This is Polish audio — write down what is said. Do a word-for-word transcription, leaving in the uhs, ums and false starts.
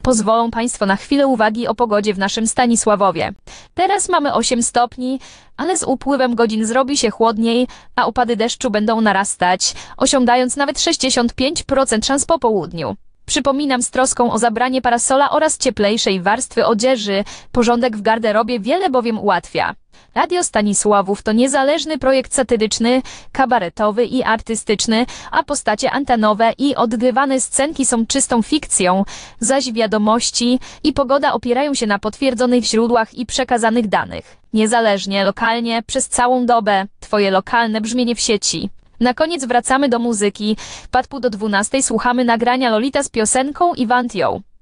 Pozwolą Państwo na chwilę uwagi o pogodzie w naszym Stanisławowie. Teraz mamy osiem stopni, ale z upływem godzin zrobi się chłodniej, a opady deszczu będą narastać, osiągając nawet sześćdziesiąt pięć procent szans po południu. Przypominam z troską o zabranie parasola oraz cieplejszej warstwy odzieży. Porządek w garderobie wiele bowiem ułatwia. Radio Stanisławów to niezależny projekt satyryczny, kabaretowy i artystyczny, a postacie antenowe i odgrywane scenki są czystą fikcją, zaś wiadomości i pogoda opierają się na potwierdzonych źródłach i przekazanych danych. Niezależnie, lokalnie, przez całą dobę. Twoje lokalne brzmienie w sieci. Na koniec wracamy do muzyki. Wpadł do dwunastej słuchamy nagrania Lolita z piosenką Iwantią.